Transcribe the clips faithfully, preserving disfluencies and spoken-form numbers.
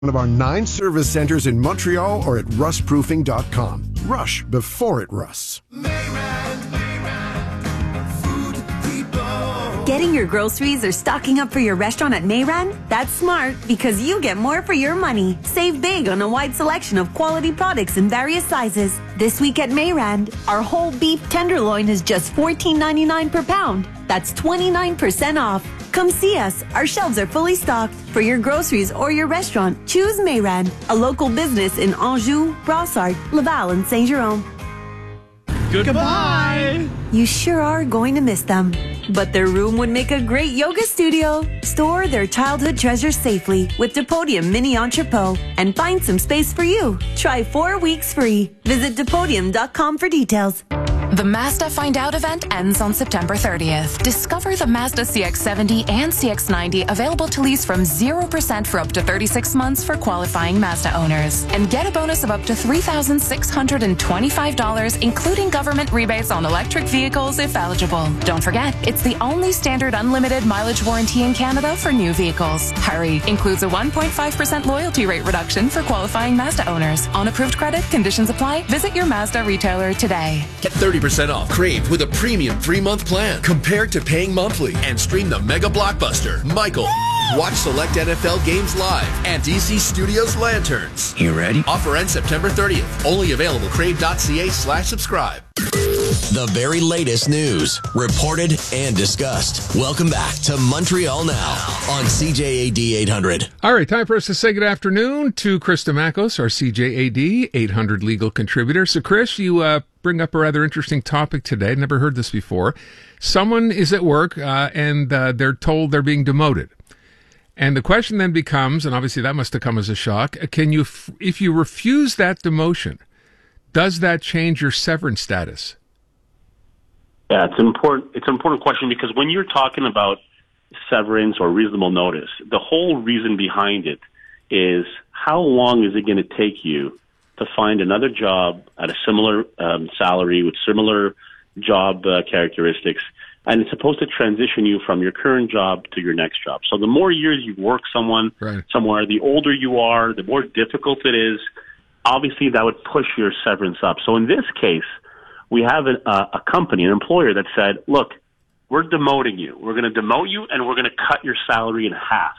One of our nine service centers in Montreal or at rust proofing dot com. Rush before it rusts. Getting your groceries or stocking up for your restaurant at Mayran? That's smart because you get more for your money. Save big on a wide selection of quality products in various sizes. This week at Mayran, our whole beef tenderloin is just fourteen ninety-nine per pound. That's twenty-nine percent off. Come see us. Our shelves are fully stocked. For your groceries or your restaurant, choose Mayran, a local business in Anjou, Brossard, Laval, and Saint-Jérôme. Goodbye. You sure are going to miss them. But their room would make a great yoga studio. Store their childhood treasures safely with Depodium Mini Entrepot and find some space for you. Try four weeks free. Visit Depodium dot com for details. The Mazda Find Out event ends on September thirtieth. Discover the Mazda C X seventy and C X ninety available to lease from zero percent for up to thirty-six months for qualifying Mazda owners. And get a bonus of up to three thousand six hundred twenty-five dollars, including government rebates on electric vehicles if eligible. Don't forget, it's the only standard unlimited mileage warranty in Canada for new vehicles. Hurry! Includes a one point five percent loyalty rate reduction for qualifying Mazda owners. On approved credit, conditions apply. Visit your Mazda retailer today. Get thirty percent off Crave with a premium three-month plan compared to paying monthly, and stream the mega blockbuster Michael. Watch select N F L games live and D C Studios Lanterns. You ready? Offer ends September thirtieth. Only available crave.ca slash subscribe. The very latest news, reported and discussed. Welcome back to Montreal Now on C J A D eight hundred. All right, time for us to say good afternoon to Chris Damakos, our C J A D eight hundred legal contributor. So, Chris, you uh, bring up a rather interesting topic today. Never heard this before. Someone is at work uh, and uh, they're told they're being demoted. And the question then becomes, and obviously that must have come as a shock, can you, if you refuse that demotion, does that change your severance status? Yeah, it's an important, it's an important question because when you're talking about severance or reasonable notice, the whole reason behind it is how long is it going to take you to find another job at a similar um, salary with similar job uh, characteristics, and it's supposed to transition you from your current job to your next job. So the more years you work someone right. somewhere, the older you are, the more difficult it is. Obviously, that would push your severance up. So in this case, we have a, a company, an employer that said, look, we're demoting you. We're going to demote you, and we're going to cut your salary in half.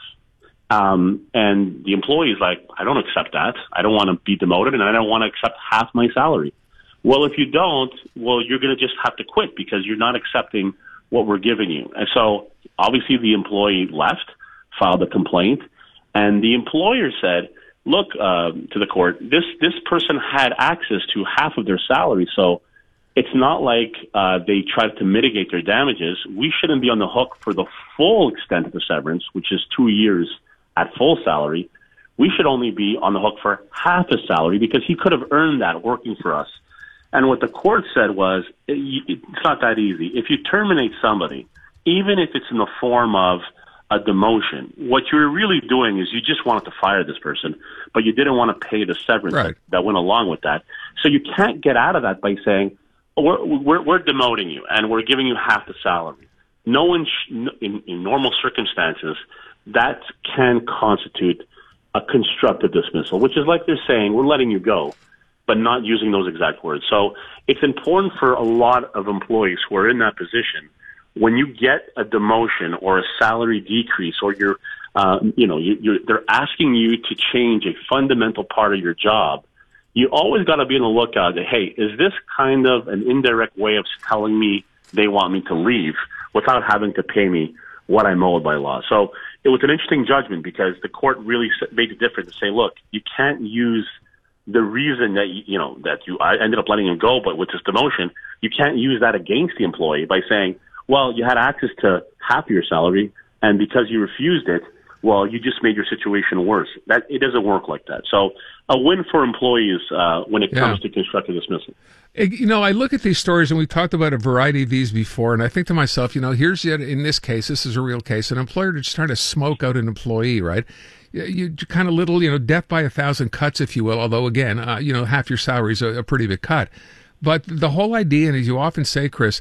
Um, and the employee is like, I don't accept that. I don't want to be demoted, and I don't want to accept half my salary. Well, if you don't, well, you're going to just have to quit because you're not accepting what we're giving you. And so obviously the employee left, filed a complaint, and the employer said, look, uh, to the court, this, this person had access to half of their salary, so it's not like uh, they tried to mitigate their damages. We shouldn't be on the hook for the full extent of the severance, which is two years at full salary. We should only be on the hook for half his salary because he could have earned that working for us. And what the court said was, it's not that easy. If you terminate somebody, even if it's in the form of a demotion, what you're really doing is you just wanted to fire this person, but you didn't want to pay the severance right. that went along with that. So you can't get out of that by saying, we're, we're, we're demoting you and we're giving you half the salary. No one, sh- in, in normal circumstances, that can constitute a constructive dismissal, which is like they're saying, we're letting you go, but not using those exact words. So it's important for a lot of employees who are in that position, when you get a demotion or a salary decrease, or you're, uh, you know, you, you're, they're asking you to change a fundamental part of your job, you always got to be on the lookout that, hey, is this kind of an indirect way of telling me they want me to leave without having to pay me what I'm owed by law? So it was an interesting judgment because the court really made the difference to say, look, you can't use the reason that, you know, that you I ended up letting him go, but with this demotion, you can't use that against the employee by saying, well, you had access to half of your salary, and because you refused it, well, you just made your situation worse. That it doesn't work like that. So a win for employees uh, when it yeah. comes to constructive dismissal. You know, I look at these stories, and we've talked about a variety of these before, and I think to myself, you know, here's yet in this case, this is a real case, an employer just trying to smoke out an employee, right? You, you kind of little, you know, death by a thousand cuts, if you will, although, again, uh, you know, half your salary is a, a pretty big cut. But the whole idea, and as you often say, Chris,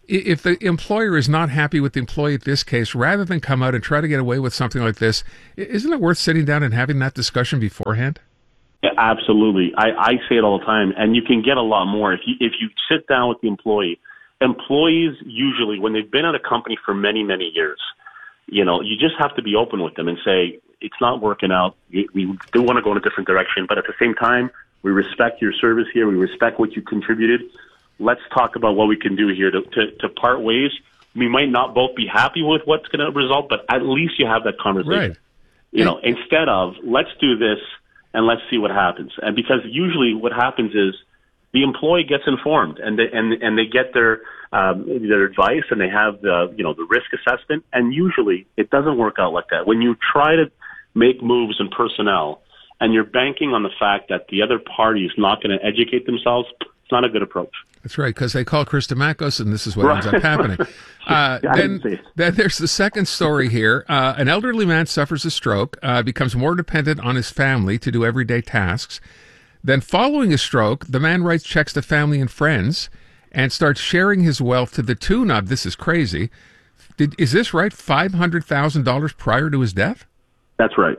if the employer is not happy with the employee at this case, rather than come out and try to get away with something like this, isn't it worth sitting down and having that discussion beforehand? Yeah, absolutely. I, I say it all the time, and you can get a lot more if you if you sit down with the employee. Employees usually, when they've been at a company for many, many years, you know, you just have to be open with them and say, it's not working out. We, we do want to go in a different direction, but at the same time, we respect your service here. We respect what you contributed. Let's talk about what we can do here to, to, to part ways. We might not both be happy with what's going to result, but at least you have that conversation. Right. You know, instead of, let's do this and let's see what happens. And because usually what happens is the employee gets informed and they, and, and they get their, um, their advice and they have the, you know, the risk assessment. And usually it doesn't work out like that. When you try to make moves in personnel and you're banking on the fact that the other party is not going to educate themselves, it's not a good approach. That's right, because they call Christomachos, and this is what right. ends up happening. Uh, yeah, then, then there's the second story here. Uh, an elderly man suffers a stroke, uh, becomes more dependent on his family to do everyday tasks. Then following a stroke, the man writes checks to family and friends and starts sharing his wealth to the tune of, this is crazy, Did, is this right, five hundred thousand dollars prior to his death? That's right.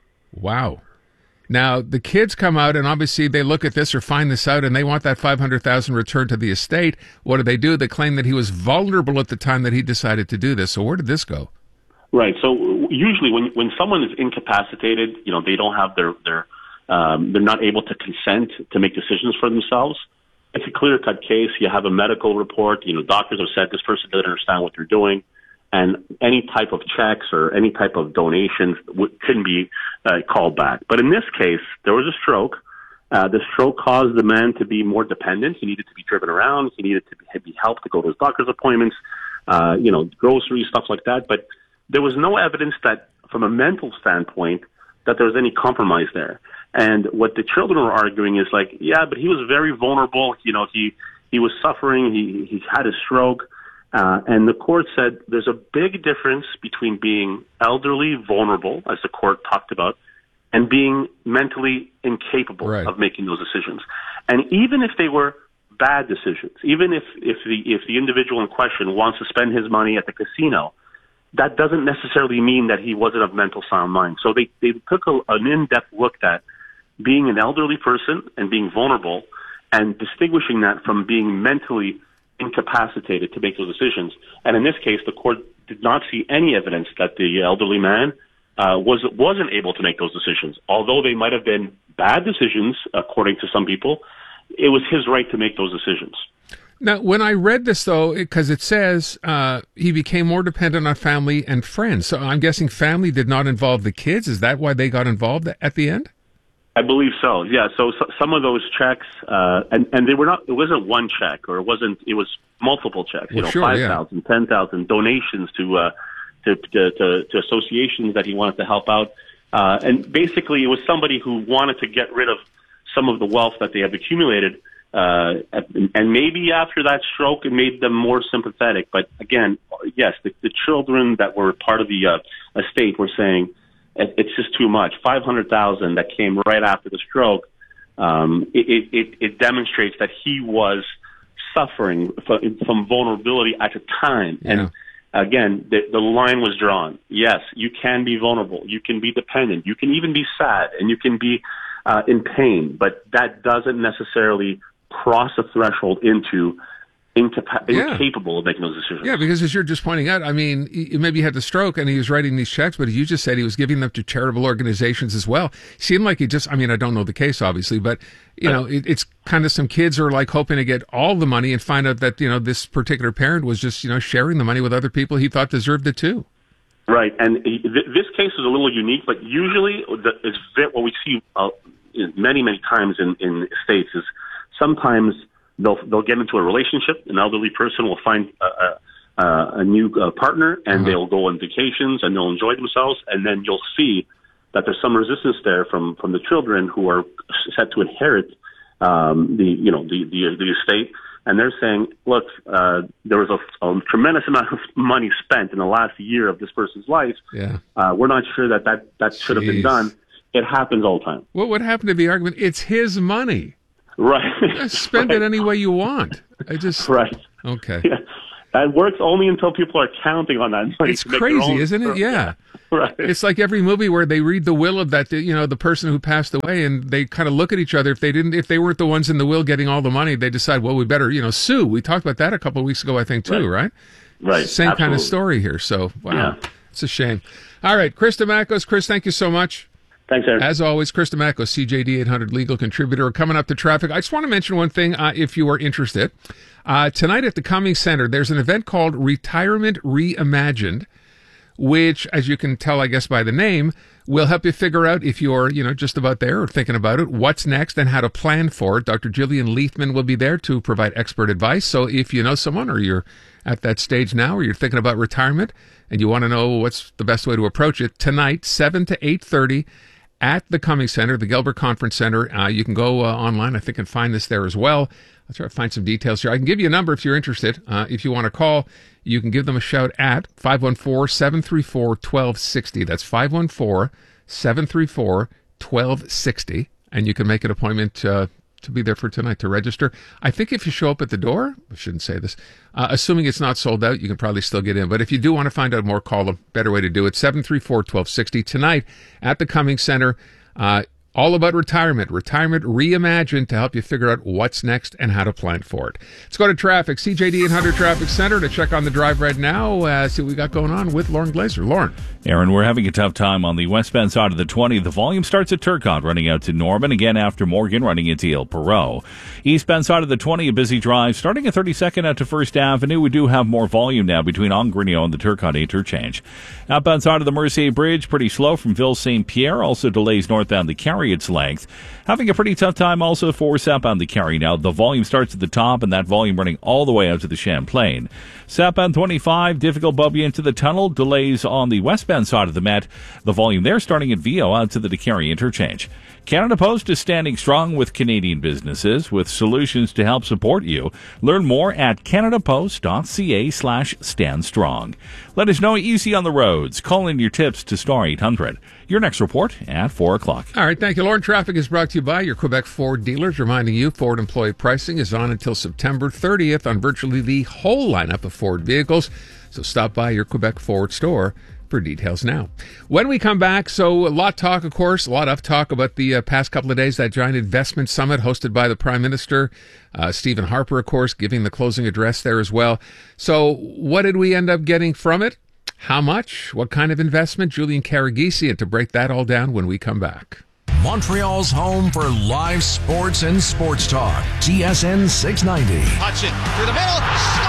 Wow. Now, the kids come out, and obviously they look at this or find this out, and they want that five hundred thousand dollars returned to the estate. What do they do? They claim that he was vulnerable at the time that he decided to do this. So where did this go? Right. So usually when when someone is incapacitated, you know, they don't have their, their um, they're not able to consent to make decisions for themselves. It's a clear-cut case. You have a medical report. You know, doctors have said this person doesn't understand what they're doing. And any type of checks or any type of donations w- couldn't be uh, called back. But in this case, there was a stroke. Uh, the stroke caused the man to be more dependent. He needed to be driven around. He needed to be, be helped to go to his doctor's appointments, uh, you know, groceries, stuff like that. But there was no evidence that, from a mental standpoint, that there was any compromise there. And what the children were arguing is like, yeah, but he was very vulnerable. You know, he, he was suffering. He, he had a stroke. Uh, and the court said there's a big difference between being elderly, vulnerable, as the court talked about, and being mentally incapable right. of making those decisions. And even if they were bad decisions, even if, if the if the individual in question wants to spend his money at the casino, that doesn't necessarily mean that he wasn't of mental sound mind. So they, they took a, an in-depth look at being an elderly person and being vulnerable and distinguishing that from being mentally incapacitated to make those decisions. And in this case, the court did not see any evidence that the elderly man uh, was, wasn't able to make those decisions. Although they might have been bad decisions, according to some people, it was his right to make those decisions. Now, when I read this, though, because it, it says uh, he became more dependent on family and friends. So I'm guessing family did not involve the kids. Is that why they got involved at the end? I believe so. Yeah. So, so some of those checks, uh, and, and they were not, it wasn't one check or it wasn't, it was multiple checks, you well, know, sure, five thousand, yeah. ten thousand donations to, uh, to, to, to, to associations that he wanted to help out. Uh, and basically it was somebody who wanted to get rid of some of the wealth that they have accumulated. Uh, and maybe after that stroke, it made them more sympathetic. But again, yes, the, the children that were part of the uh, estate were saying, it's just too much. five hundred thousand that came right after the stroke. Um, it, it, it demonstrates that he was suffering from, from vulnerability at the time. Yeah. And again, the, the line was drawn. Yes, you can be vulnerable. You can be dependent. You can even be sad and you can be uh, in pain, but that doesn't necessarily cross a threshold into Incapa- yeah. incapable of making those decisions. Yeah, because as you're just pointing out, I mean, he, maybe he had the stroke and he was writing these checks, but you just said he was giving them to charitable organizations as well. Seemed like he just, I mean, I don't know the case, obviously, but, you know, it, it's kind of some kids are like hoping to get all the money and find out that, you know, this particular parent was just, you know, sharing the money with other people he thought deserved it too. Right, and th- this case is a little unique, but usually the, it's what we see uh, many, many times in, in states is sometimes They'll they'll get into a relationship. An elderly person will find a, a, a new uh, partner, and uh-huh. they'll go on vacations, and they'll enjoy themselves. And then you'll see that there's some resistance there from, from the children who are set to inherit um, the you know the, the the estate. And they're saying, look, uh, there was a, a tremendous amount of money spent in the last year of this person's life. Yeah, uh, we're not sure that that, that should have been done. It happens all the time. What would happen to the argument? It's his money. Right. Spend right. it any way you want. I just right. Okay. Yeah. That works only until people are counting on that money. It's crazy, isn't it? Yeah. yeah. Right. It's like every movie where they read the will of that, you know, the person who passed away, and they kind of look at each other. If they didn't, if they weren't the ones in the will getting all the money, they decide, well, we better, you know, sue. We talked about that a couple of weeks ago, I think, too, right? Right. right. Same Absolutely. kind of story here. So, wow, yeah. It's a shame. All right, Chris Damakos. Chris, thank you so much. Thanks, Aaron. As always, Chris Damakos, C J D eight hundred legal contributor. Coming up to traffic, I just want to mention one thing, uh, if you are interested. Uh, tonight at the Cummings Center, there's an event called Retirement Reimagined, which, as you can tell, I guess, by the name, will help you figure out if you're, you know, just about there or thinking about it, what's next and how to plan for it. Doctor Gillian Leithman will be there to provide expert advice. So if you know someone or you're at that stage now or you're thinking about retirement and you want to know what's the best way to approach it, tonight, seven to eight thirty at the Cummings Center, the Gilbert Conference Center. Uh, you can go uh, online, I think, and find this there as well. I'll try to find some details here. I can give you a number if you're interested. Uh, if you want to call, you can give them a shout at five one four, seven three four, one two six zero. That's five one four, seven three four, one two six zero. And you can make an appointment uh, to be there for tonight to register. I think if you show up at the door, I shouldn't say this, uh, assuming it's not sold out, you can probably still get in. But if you do want to find out more, call them. Better way to do it, seven three four, one two six zero. Tonight at the Cummings Center, uh, all about retirement, retirement reimagined to help you figure out what's next and how to plan for it. Let's go to traffic. C J D eight hundred Traffic Center to check on the drive right now. Uh, see what we got going on with Lauren Glazer. Lauren. Aaron, we're having a tough time on the westbound side of the twenty. The volume starts at Turcotte, running out to Norman. Again, after Morgan, running into El Perot. Eastbound side of the twenty, a busy drive. Starting at thirty-second out to First Avenue, we do have more volume now between Angrigno and the Turcotte interchange. Outbound side of the Mercier Bridge, pretty slow from Ville Saint Pierre. Also delays northbound the Carry its length. Having a pretty tough time also for southbound the Carry now. The volume starts at the top, and that volume running all the way out to the Champlain. Southbound twenty-five, difficult bumpy into the tunnel. Delays on the westbound side of the Met. The volume there starting at Vio out to the DeCarry interchange. Canada Post is standing strong with Canadian businesses with solutions to help support you. Learn more at canadapost.ca slash stand strong. Let us know what you see on the roads. Call in your tips to star eight hundred. Your next report at four o'clock. All right, thank you, Lauren. Traffic is brought to you by your Quebec Ford dealers, reminding you Ford employee pricing is on until September thirtieth on virtually the whole lineup of Ford vehicles. So stop by your Quebec Ford store for details now. When we come back, so a lot talk, of course, a lot of talk about the uh, past couple of days, that giant investment summit hosted by the Prime Minister, uh, Stephen Harper, of course, giving the closing address there as well. So what did we end up getting from it? How much? What kind of investment? Julian Karagisian to break that all down when we come back. Montreal's home for live sports and sports talk. T S N six ninety. Hudson through the middle.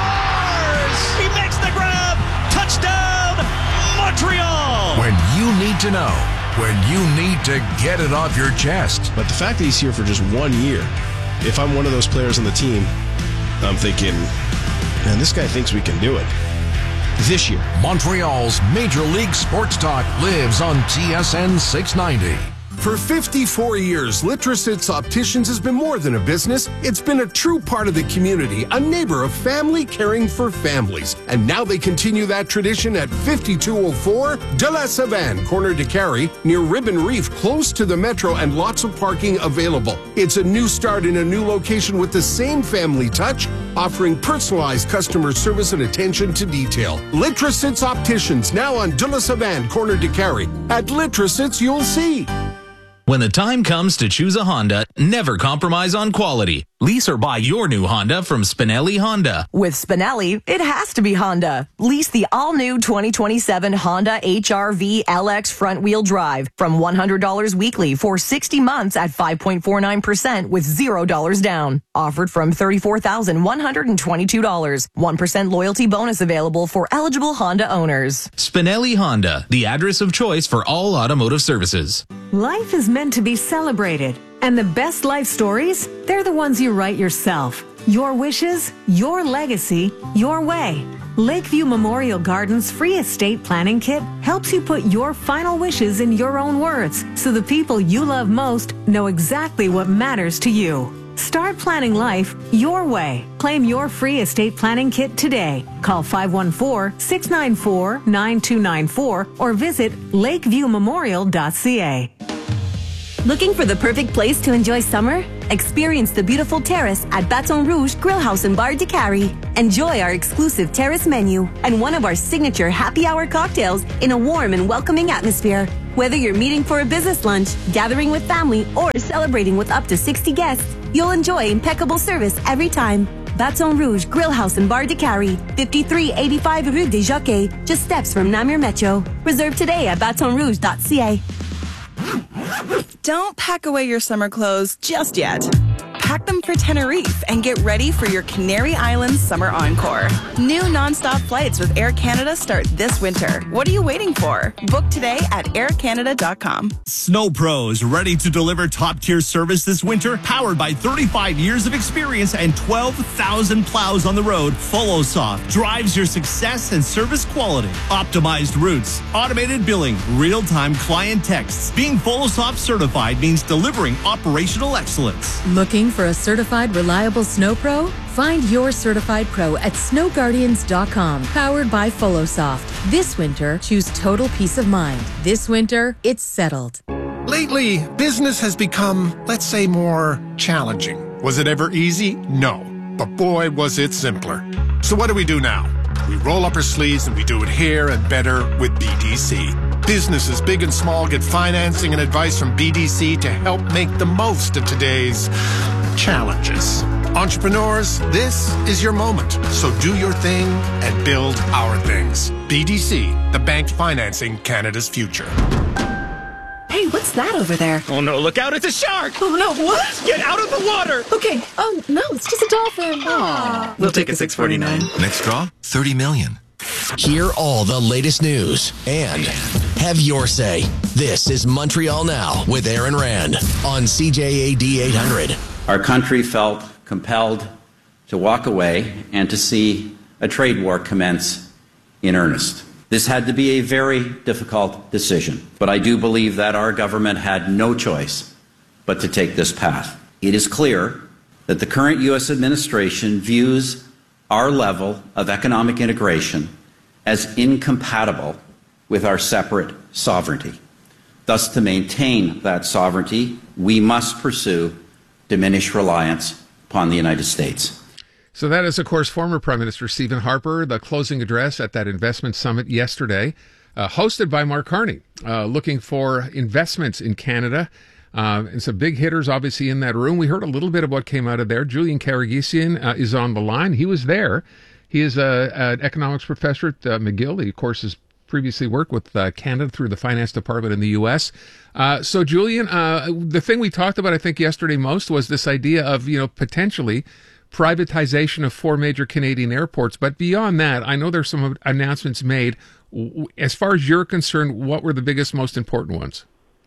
Scores! He makes the grab. Touchdown, Montreal! When you need to know. When you need to get it off your chest. But the fact that he's here for just one year, if I'm one of those players on the team, I'm thinking, man, this guy thinks we can do it. This year. Montreal's Major League Sports Talk lives on T S N six ninety. For fifty-four years, Litrositz Opticians has been more than a business. It's been a true part of the community, a neighbor of family caring for families. And now they continue that tradition at fifty-two oh four De La Savane, corner de Carry, near Ribbon Reef, close to the metro and lots of parking available. It's a new start in a new location with the same family touch, offering personalized customer service and attention to detail. Litrositz Opticians, now on De La Savane, corner de Carry. At Litrositz, you'll see. When the time comes to choose a Honda, never compromise on quality. Lease or buy your new Honda from Spinelli Honda. With Spinelli, it has to be Honda. Lease the all-new twenty twenty-seven Honda H R V L X front-wheel drive from one hundred dollars weekly for sixty months at five point four nine percent with zero dollars down. Offered from thirty-four thousand one hundred twenty-two dollars. one percent loyalty bonus available for eligible Honda owners. Spinelli Honda, the address of choice for all automotive services. Life is meant to be celebrated, and the best life stories, they're the ones you write yourself. Your wishes, your legacy, your way. Lakeview Memorial Gardens free estate planning kit helps you put your final wishes in your own words, so the people you love most know exactly what matters to you. Start planning life your way. Claim your free estate planning kit today. Call five one four, six nine four, nine two nine four or visit lakeview memorial dot c a. Looking for the perfect place to enjoy summer? Experience the beautiful terrace at Baton Rouge Grill House and Bar de Cary. Enjoy our exclusive terrace menu and one of our signature happy hour cocktails in a warm and welcoming atmosphere. Whether you're meeting for a business lunch, gathering with family, or celebrating with up to sixty guests, you'll enjoy impeccable service every time. Baton Rouge Grill House and Bar de Cary, fifty-three eighty-five Rue des Jockeys, just steps from Namur Metro. Reserve today at baton rouge dot c a. Don't pack away your summer clothes just yet. Pack them for Tenerife and get ready for your Canary Islands summer encore. New nonstop flights with Air Canada start this winter. What are you waiting for? Book today at air canada dot com. Snow Pros, ready to deliver top-tier service this winter? Powered by thirty-five years of experience and twelve thousand plows on the road, FollowSoft drives your success and service quality. Optimized routes, automated billing, real-time client texts. Being FollowSoft certified means delivering operational excellence. Looking for a certified reliable snow pro? Find your certified pro at snow guardians dot com. Powered by FollowSoft. This winter, choose total peace of mind. This winter, it's settled. Lately, business has become, let's say, more challenging. Was it ever easy? No. But boy, was it simpler. So what do we do now? We roll up our sleeves and we do it here and better with B D C. Businesses big and small get financing and advice from B D C to help make the most of today's challenges. Entrepreneurs, this is your moment. So do your thing and build our things. B D C, the bank financing Canada's future. Hey, what's that over there? Oh no, look out, it's a shark! Oh no, what? Get out of the water! Okay. Oh no, it's just a dolphin. Aww. We'll take a six forty-nine. Next draw, thirty million. Hear all the latest news and have your say. This is Montreal Now with Aaron Rand on C J A D eight hundred. Our country felt compelled to walk away and to see a trade war commence in earnest. This had to be a very difficult decision, but I do believe that our government had no choice but to take this path. It is clear that the current U S administration views our level of economic integration as incompatible with our separate sovereignty. Thus, to maintain that sovereignty, we must pursue diminished reliance upon the United States. So that is, of course, former Prime Minister Stephen Harper, the closing address at that investment summit yesterday, uh, hosted by Mark Carney, uh, looking for investments in Canada. Uh, and some big hitters, obviously, in that room. We heard a little bit of what came out of there. Julian Karagesian uh, is on the line. He was there. He is a, an economics professor at uh, McGill. He, of course, has previously worked with uh, Canada through the finance department in the U S. Uh, so, Julian, uh, the thing we talked about, I think, yesterday most was this idea of, you know, potentially privatization of four major Canadian airports. But beyond that, I know there's some announcements made. As far as you're concerned, what were the biggest, most important ones?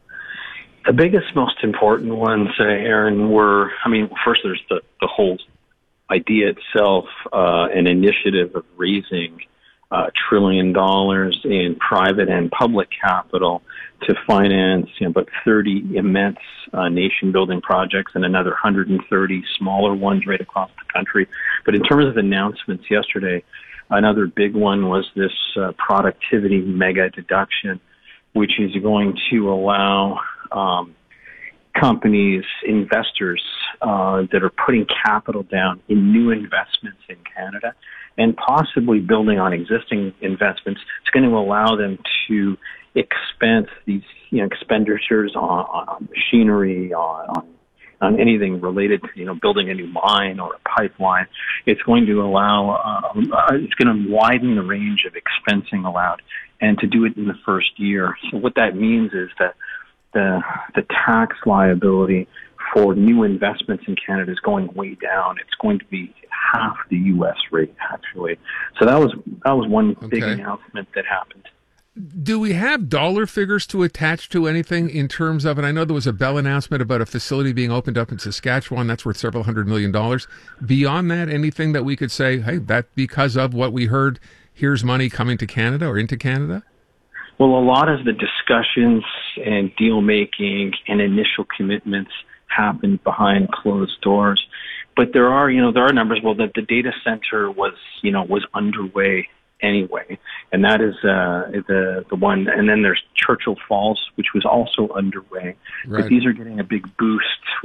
The biggest, most important ones, uh, Aaron, were, I mean, first there's the, the whole idea itself, uh, an initiative of raising a uh, trillion dollars in private and public capital to finance, you know, about thirty immense uh, nation-building projects and another one hundred thirty smaller ones right across the country. But in terms of announcements yesterday, another big one was this uh, productivity mega deduction, which is going to allow um, companies, investors uh, that are putting capital down in new investments in Canada and possibly building on existing investments. It's going to allow them to expense these, you know, expenditures on, on machinery, on, on on anything related to, you know, building a new mine or a pipeline. It's going to allow, uh, it's going to widen the range of expensing allowed, and to do it in the first year. So what that means is that the the tax liability for new investments in Canada is going way down. It's going to be half the U S rate, actually. So that was that was one big Okay. announcement that happened. Do we have dollar figures to attach to anything in terms of, and I know there was a Bell announcement about a facility being opened up in Saskatchewan, that's worth several hundred million dollars. Beyond that, anything that we could say, hey, that because of what we heard, here's money coming to Canada or into Canada? Well, a lot of the discussions and deal making and initial commitments happened behind closed doors. But there are, you know, there are numbers. Well, that the data center was, you know, was underway anyway, and that is uh, the the one. And then there's Churchill Falls, which was also underway. Right. But these are getting a big boost with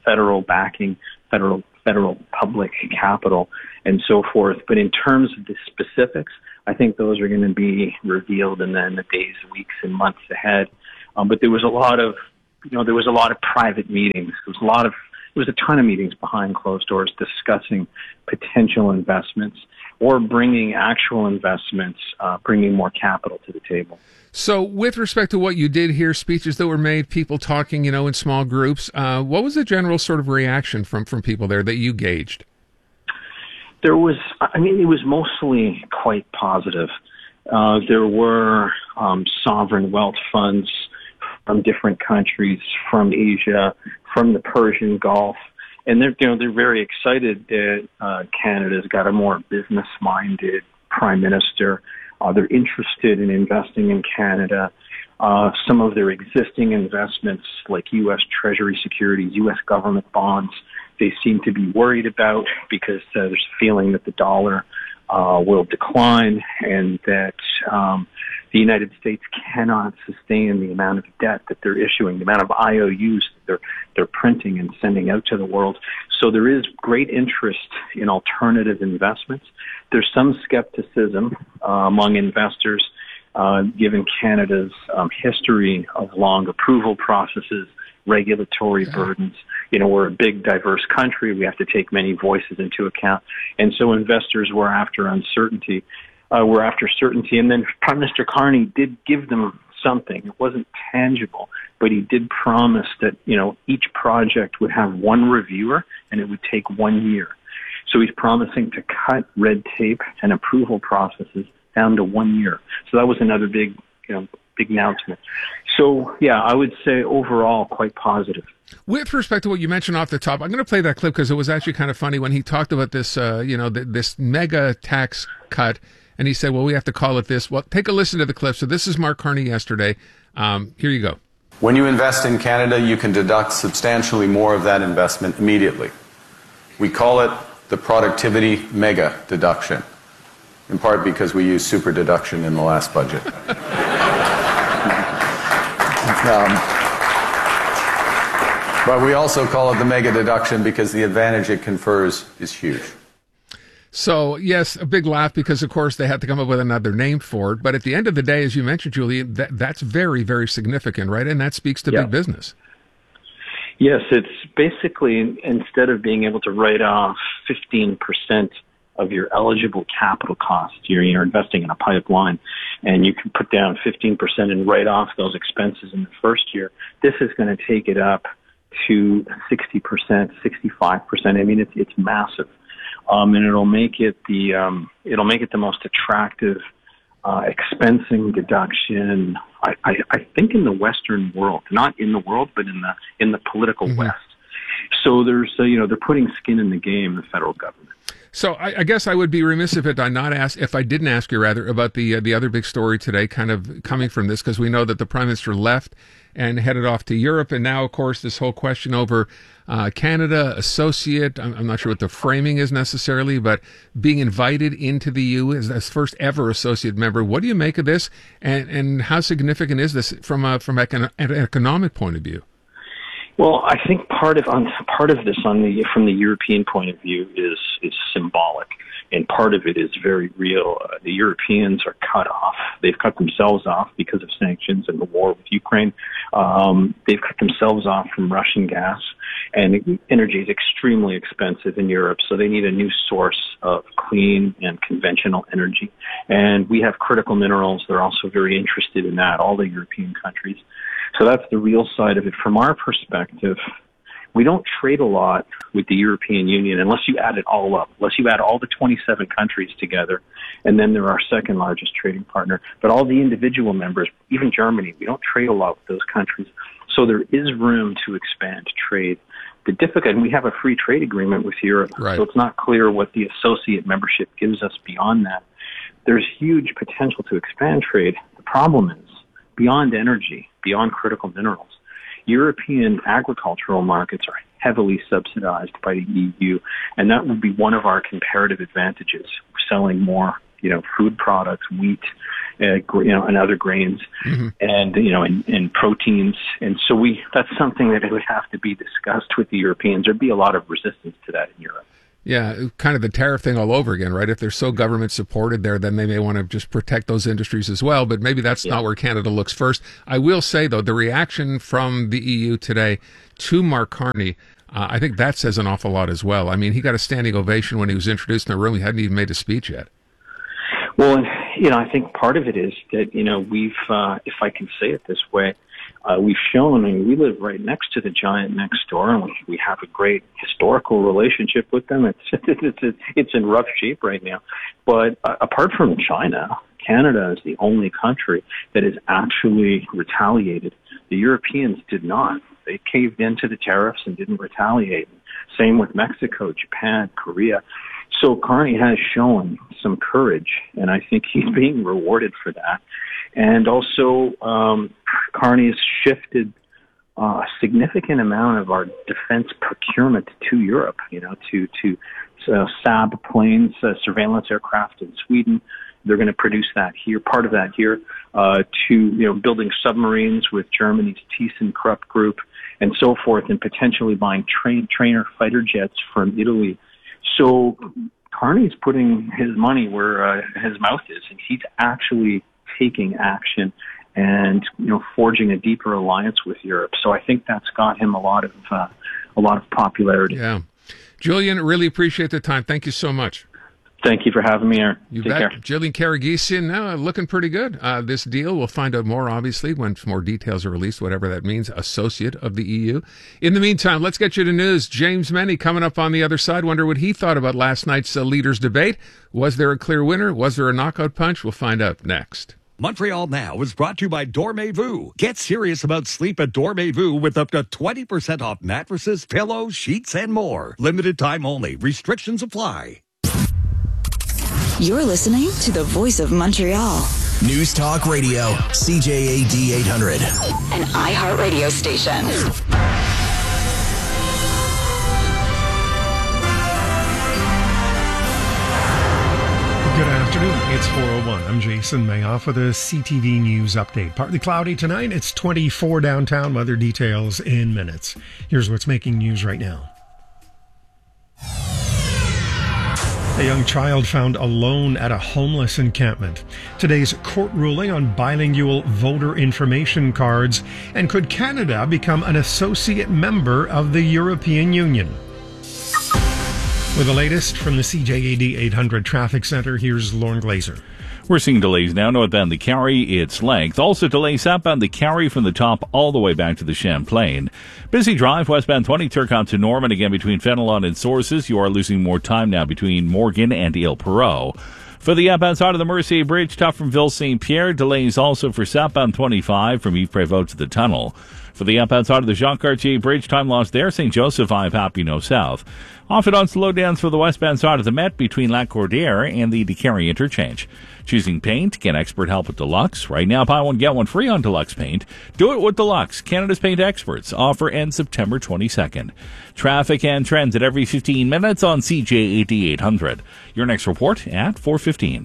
federal backing, federal federal public capital, and so forth. But in terms of the specifics, I think those are going to be revealed in the, in the days, weeks, and months ahead. Um, but there was a lot of, you know, there was a lot of private meetings. There was a lot of, there was a ton of meetings behind closed doors discussing potential investments or bringing actual investments, uh, bringing more capital to the table. So with respect to what you did hear, speeches that were made, people talking, you know, in small groups, uh, what was the general sort of reaction from, from people there that you gauged? There was, I mean, it was mostly quite positive. Uh, there were um, sovereign wealth funds from different countries, from Asia, from the Persian Gulf, and they're, you know, they're very excited that uh, Canada's got a more business-minded prime minister. Uh, they're interested in investing in Canada. Uh, some of their existing investments, like U S Treasury securities, U S government bonds, they seem to be worried about because uh, there's a feeling that the dollar uh, will decline and that um, the United States cannot sustain the amount of debt that they're issuing, the amount of I O Us that they're, they're printing and sending out to the world. So there is great interest in alternative investments. There's some skepticism uh, among investors, uh, given Canada's um, history of long approval processes, regulatory yeah. burdens. You know, we're a big, diverse country. We have to take many voices into account. And so investors were after uncertainty. Uh, were after certainty. And then Prime Minister Carney did give them something. It wasn't tangible, but he did promise that, you know, each project would have one reviewer and it would take one year. So he's promising to cut red tape and approval processes down to one year. So that was another big, you know, big announcement. So, yeah, I would say overall quite positive. With respect to what you mentioned off the top, I'm going to play that clip because it was actually kind of funny when he talked about this, uh, you know, th- this mega tax cut. And he said, well, we have to call it this. Well, take a listen to the clip. So this is Mark Carney yesterday. Um, here you go. When you invest in Canada, you can deduct substantially more of that investment immediately. We call it the productivity mega deduction, in part because we used super deduction in the last budget. um, but we also call it the mega deduction because the advantage it confers is huge. So, yes, a big laugh because, of course, they had to come up with another name for it. But at the end of the day, as you mentioned, Julie, that, that's very, very significant, right? And that speaks to yeah. big business. Yes, it's basically, instead of being able to write off fifteen percent of your eligible capital cost, you're, you're investing in a pipeline, and you can put down fifteen percent and write off those expenses in the first year. This is going to take it up to sixty percent, sixty-five percent. I mean, it's, it's massive. Um, and it'll make it the um, it'll make it the most attractive uh, expensing deduction. I, I, I think in the Western world, not in the world, but in the in the political mm-hmm. West. So there's uh, you know they're putting skin in the game, the federal government. So I, I guess I would be remiss if it I not ask if I didn't ask you rather about the uh, the other big story today, kind of coming from this, because we know that the Prime Minister left and headed off to Europe, and now of course this whole question over uh, Canada associate. I'm, I'm not sure what the framing is necessarily, but being invited into the E U as the first ever associate member. What do you make of this, and and how significant is this from a from an economic point of view? Well, I think part of on part of this on the from the European point of view is is symbolic, and part of it is very real. Uh, the Europeans are cut off; they've cut themselves off because of sanctions and the war with Ukraine. Um, they've cut themselves off from Russian gas, and energy is extremely expensive in Europe. So they need a new source of clean and conventional energy. And we have critical minerals; they're also very interested in that. All the European countries. So that's the real side of it. From our perspective, we don't trade a lot with the European Union unless you add it all up, unless you add all the twenty-seven countries together, and then they're our second largest trading partner. But all the individual members, even Germany, we don't trade a lot with those countries. So there is room to expand trade. The difficult, and we have a free trade agreement with Europe, right. So it's not clear what the associate membership gives us beyond that. There's huge potential to expand trade. The problem is, beyond energy, beyond critical minerals, European agricultural markets are heavily subsidized by the E U, and that would be one of our comparative advantages, selling more, you know, food products, wheat, uh, you know, and other grains, mm-hmm. and you know, and, and proteins. And so we that's something that would have to be discussed with the Europeans. There'd be a lot of resistance to that in Europe. Yeah, kind of the tariff thing all over again, right? If they're so government supported there, then they may want to just protect those industries as well. But maybe that's yeah. not where Canada looks first. I will say, though, the reaction from the E U today to Mark Carney, uh, I think that says an awful lot as well. I mean, he got a standing ovation when he was introduced in the room. He hadn't even made a speech yet. Well, you know, I think part of it is that, you know, we've, uh, if I can say it this way, Uh, we've shown, I mean, we live right next to the giant next door, and we, we have a great historical relationship with them. It's it's it's in rough shape right now. But uh, apart from China, Canada is the only country that has actually retaliated. The Europeans did not. They caved into the tariffs and didn't retaliate. Same with Mexico, Japan, Korea. So Carney has shown some courage, and I think he's being rewarded for that. And also, um, Carney has shifted uh, a significant amount of our defense procurement to Europe, you know, to, to uh, Saab planes, uh, surveillance aircraft in Sweden. They're going to produce that here, part of that here, uh, to, you know, building submarines with Germany's ThyssenKrupp group and so forth, and potentially buying train, trainer fighter jets from Italy. So Carney's putting his money where uh, his mouth is, and he's actually taking action and, you know, forging a deeper alliance with Europe. So I think that's got him a lot of uh, a lot of popularity. Yeah, Julian, really appreciate the time. Thank you so much. Thank you for having me, Aaron. You Take bet. care. Julian Karagesian, now looking pretty good. Uh, this deal, we'll find out more, obviously, when more details are released, whatever that means, associate of the E U. In the meantime, let's get you to news. James Meny coming up on the other side. Wonder what he thought about last night's uh, leaders' debate. Was there a clear winner? Was there a knockout punch? We'll find out next. Montreal Now is brought to you by Dormez-vous. Get serious about sleep at Dormez-vous with up to twenty percent off mattresses, pillows, sheets, and more. Limited time only. Restrictions apply. You're listening to the voice of Montreal. News Talk Radio, C J A D eight hundred. An iHeart radio station. Good afternoon. It's four oh one. I'm Jason Mayoff with a C T V News update. Partly cloudy tonight. It's twenty-four downtown. Weather details in minutes. Here's what's making news right now. A young child found alone at a homeless encampment. Today's court ruling on bilingual voter information cards. And could Canada become an associate member of the European Union? With the latest from the C J A D eight hundred Traffic Center, here's Lauren Glazer. We're seeing delays now northbound the Carry, its length. Also delays southbound the Carry from the top all the way back to the Champlain. Busy drive westbound twenty Turcotte to Norman, again between Fenelon and Sources. You are losing more time now between Morgan and Ile Perrot. For the outbound side of the Mercier Bridge, tough from Ville Saint Pierre. Delays also for southbound twenty-five from Yves Prévost to the tunnel. For the outbound side of the Jean Cartier Bridge, time lost there. Saint Joseph, I Papineau South. Off and on slowdowns for the westbound side of the Met between La Cordière and the DeCarry interchange. Choosing paint, get expert help with Deluxe. Right now, buy one, get one free on Deluxe paint. Do it with Deluxe. Canada's paint experts. Offer ends September twenty-second. Traffic and trends at every fifteen minutes on C J A D eight hundred. Your next report at four fifteen.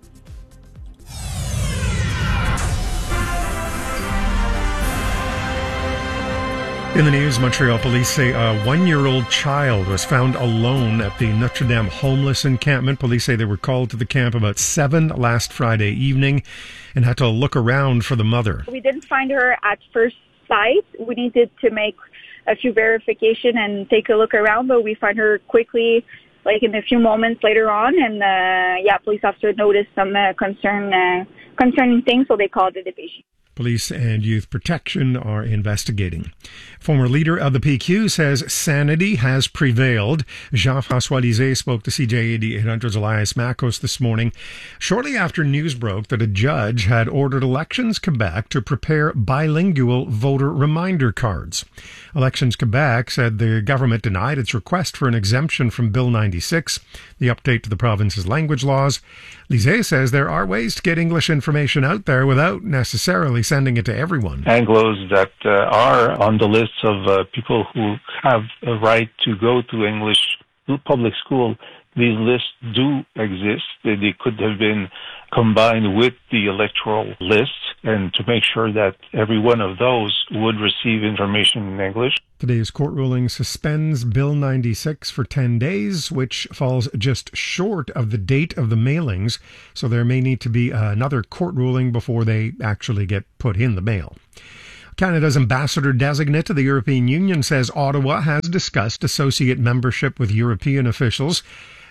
In the news, Montreal police say a one-year-old child was found alone at the Notre Dame homeless encampment. Police say they were called to the camp about seven last Friday evening and had to look around for the mother. We didn't find her at first sight. We needed to make a few verification and take a look around, but we found her quickly, like in a few moments later on. And uh, yeah, police officer noticed some uh, concern, uh, concerning things, so they called the division. Police and Youth Protection are investigating. Former leader of the P Q says sanity has prevailed. Jean-François Lisée spoke to C J A D eight hundred's Elias Makos this morning, shortly after news broke that a judge had ordered Elections Quebec to prepare bilingual voter reminder cards. Elections Quebec said the government denied its request for an exemption from Bill ninety-six, the update to the province's language laws. Lisée says there are ways to get English information out there without necessarily sending it to everyone. Anglos that uh, are on the list of uh, people who have a right to go to English public school these lists do exist. They, they could have been combined with the electoral lists, and to make sure that every one of those would receive information in English. Today's court ruling suspends Bill ninety-six for ten days, which falls just short of the date of the mailings, so there may need to be another court ruling before they actually get put in the mail. Canada's ambassador designate to the European Union says Ottawa has discussed associate membership with European officials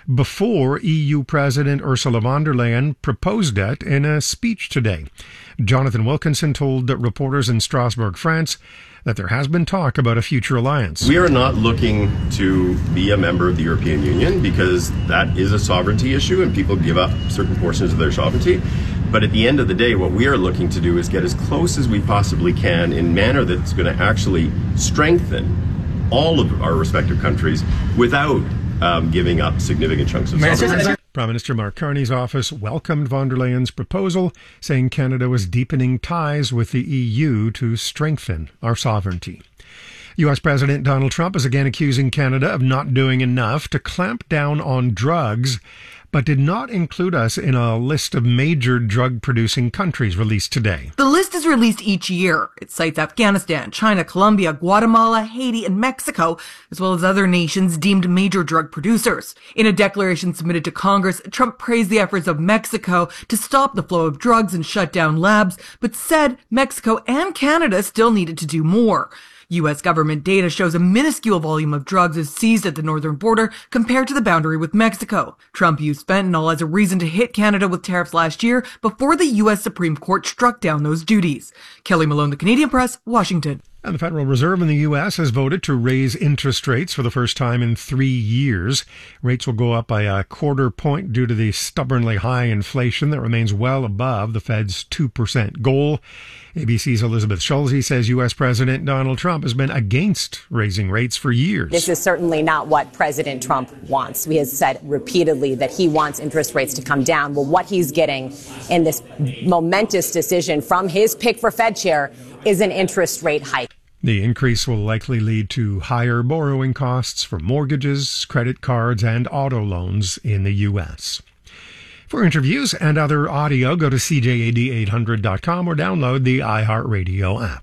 before E U President Ursula von der Leyen proposed it in a speech today. Jonathan Wilkinson told reporters in Strasbourg, France, that there has been talk about a future alliance. We are not looking to be a member of the European Union because that is a sovereignty issue and people give up certain portions of their sovereignty. But at the end of the day, what we are looking to do is get as close as we possibly can in a manner that's going to actually strengthen all of our respective countries without um, giving up significant chunks of sovereignty. Prime Minister Mark Carney's office welcomed von der Leyen's proposal, saying Canada was deepening ties with the E U to strengthen our sovereignty. U S President Donald Trump is again accusing Canada of not doing enough to clamp down on drugs, but did not include us in a list of major drug-producing countries released today. The list is released each year. It cites Afghanistan, China, Colombia, Guatemala, Haiti, and Mexico, as well as other nations deemed major drug producers. In a declaration submitted to Congress, Trump praised the efforts of Mexico to stop the flow of drugs and shut down labs, but said Mexico and Canada still needed to do more. U S government data shows a minuscule volume of drugs is seized at the northern border compared to the boundary with Mexico. Trump used fentanyl as a reason to hit Canada with tariffs last year before the U S Supreme Court struck down those duties. Kelly Malone, The Canadian Press, Washington. And the Federal Reserve in the U S has voted to raise interest rates for the first time in three years. Rates will go up by a quarter point due to the stubbornly high inflation that remains well above the Fed's two percent goal. A B C's Elizabeth Schulze says U S President Donald Trump has been against raising rates for years. This is certainly not what President Trump wants. He has said repeatedly that he wants interest rates to come down. Well, what he's getting in this momentous decision from his pick for Fed chair is an interest rate hike. The increase will likely lead to higher borrowing costs for mortgages, credit cards, and auto loans in the U S. For interviews and other audio, go to C J A D eight hundred dot com or download the iHeartRadio app.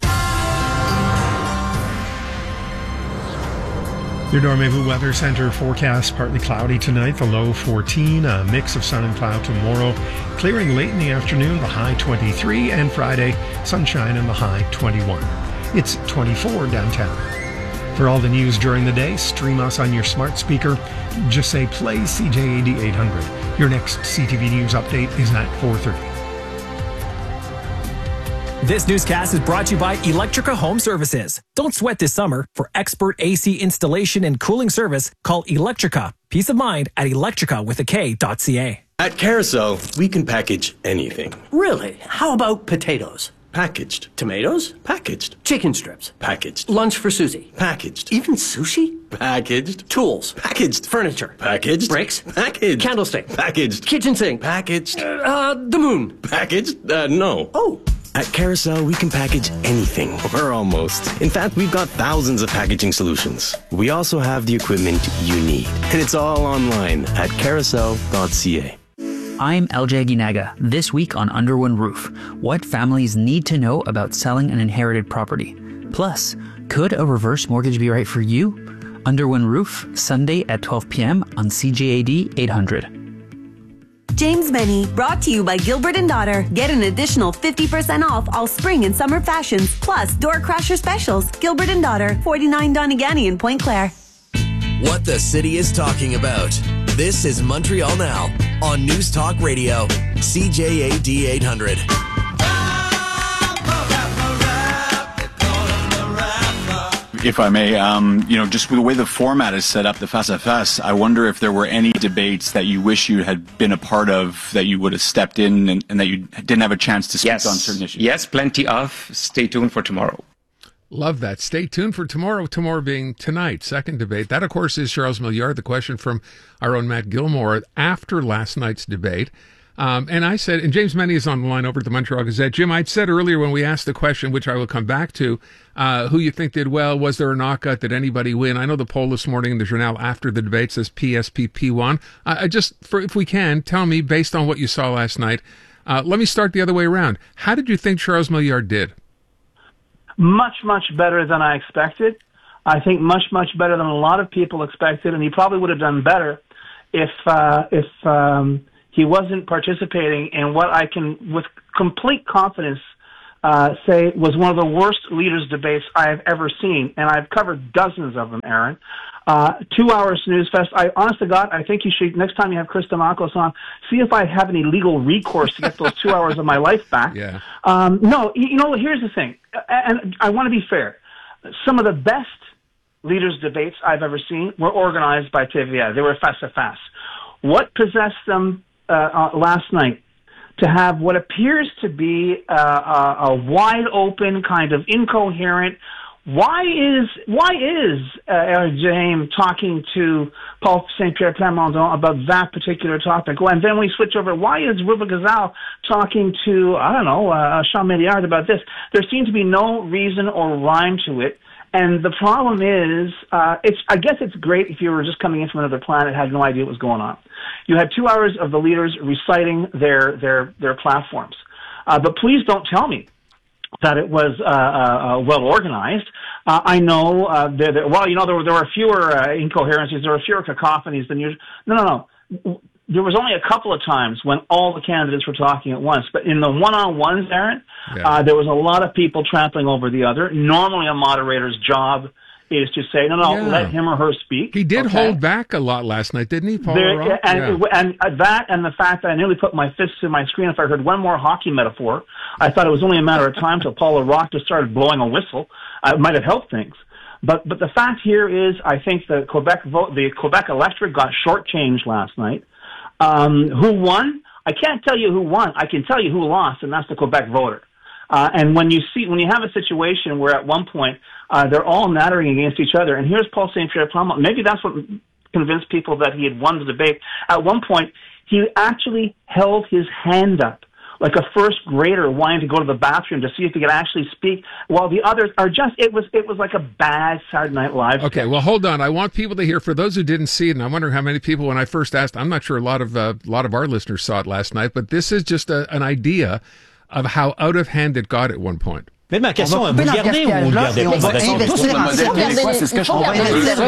Your Dormevu Weather Center forecast: partly cloudy tonight, the low fourteen, a mix of sun and cloud tomorrow, clearing late in the afternoon, the high twenty-three, and Friday, sunshine and the high twenty-one. It's twenty-four downtown. For all the news during the day, stream us on your smart speaker. Just say play C J A D eight hundred. Your next C T V News update is at four thirty. This newscast is brought to you by Electrica Home Services. Don't sweat this summer. For expert A C installation and cooling service, call Electrica. Peace of mind at electrica with a K dot C A. At Carousel, we can package anything. Really? How about potatoes? Packaged. Tomatoes? Packaged. Chicken strips? Packaged. Lunch for Susie? Packaged. Even sushi? Packaged. Tools? Packaged. Furniture? Packaged. Bricks? Packaged. Candlestick? Packaged. Kitchen sink? Packaged. Uh, the moon? Packaged? Uh, no. Oh. At Carousel, we can package anything, or almost. In fact, we've got thousands of packaging solutions. We also have the equipment you need. And it's all online at carousel dot C A. I'm L J Ginaga. This week on Underwood Roof, what families need to know about selling an inherited property. Plus, could a reverse mortgage be right for you? Underwood Roof, Sunday at twelve p.m. on C J A D eight hundred. James Benny, brought to you by Gilbert and Daughter. Get an additional fifty percent off all spring and summer fashions, plus door crasher specials. Gilbert and Daughter, forty-nine Donegany in Point Claire. What the city is talking about. This is Montreal Now on News Talk Radio, C J A D eight hundred. If I may, um, you know, just with the way the format is set up, the Face à Face, I wonder if there were any debates that you wish you had been a part of, that you would have stepped in and, and that you didn't have a chance to speak yes. on certain issues. Yes, plenty of. Stay tuned for tomorrow. Love that. Stay tuned for tomorrow, tomorrow being tonight. Second debate. That, of course, is Charles Milliard. The question from our own Matt Gilmore after last night's debate. Um, and I said, and James Meny is on the line over at the Montreal Gazette. Jim, I'd said earlier when we asked the question, which I will come back to, uh, who you think did well, was there a knockout, did anybody win? I know the poll this morning in the Journal after the debate says P S P P won. Uh, I just, for, if we can, tell me, based on what you saw last night, uh, let me start the other way around. How did you think Charles Milliard did? Much, much better than I expected. I think much, much better than a lot of people expected, and he probably would have done better if, uh, if, um, he wasn't participating in what I can, with complete confidence, uh, say was one of the worst leaders' debates I have ever seen, and I've covered dozens of them, Aaron. Uh, two hours snooze fest. I, honest to God, I think you should, next time you have Chris Demakos on, see if I have any legal recourse to get those two hours of my life back. Yeah. Um, no, you know, here's the thing, and I want to be fair. Some of the best leaders' debates I've ever seen were organized by T V A. They were face-à-face. What possessed them Uh, uh, last night to have what appears to be uh, a, a wide open kind of incoherent. Why is why is uh, Eric James talking to Paul Saint Pierre Plamondon about that particular topic? Well, and then we switch over. Why is Ruba Gazal talking to I don't know uh, Sean Milliard about this? There seems to be no reason or rhyme to it. And the problem is, uh, it's, I guess it's great if you were just coming in from another planet, had no idea what was going on. You had two hours of the leaders reciting their, their, their platforms. Uh, but please don't tell me that it was, uh, uh, well organized. Uh, I know, uh, there, there, well, you know, there were, there were fewer, uh, incoherencies, there were fewer cacophonies than usual. No, no, no. There was only a couple of times when all the candidates were talking at once. But in the one-on-ones, Aaron, yeah. uh, there was a lot of people trampling over the other. Normally a moderator's job is to say, no, no, yeah. let him or her speak. He did okay? hold back a lot last night, didn't he, Paul? There, and, yeah. and that and the fact that I nearly put my fists to my screen if I heard one more hockey metaphor. I thought it was only a matter of time till Paul LaRock just started blowing a whistle. Uh, it might have helped things. But but the fact here is I think the Quebec vote, the Quebec electorate got shortchanged last night. Um, who won? I can't tell you who won. I can tell you who lost, and that's the Quebec voter. Uh, and when you see, when you have a situation where at one point uh, they're all nattering against each other, and here's Paul Saint Pierre Plamondon. Maybe that's what convinced people that he had won the debate. At one point, he actually held his hand up like a first grader wanting to go to the bathroom to see if he could actually speak, while the others are just, it was it was like a bad Saturday Night Live. Okay, well, hold on. I want people to hear, for those who didn't see it, and I'm wondering how many people, when I first asked, I'm not sure a lot of uh, a lot of our listeners saw it last night, but this is just a, an idea of how out of hand it got at one point. Mais ma question, vous le gardez ou vous le gardez pas? C'est ce que je comprends.